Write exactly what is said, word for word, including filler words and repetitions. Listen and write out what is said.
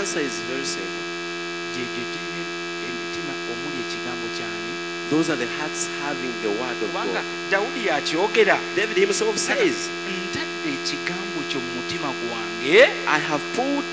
answer is very simple. Those are the hearts having the word of God. David himself says, I have put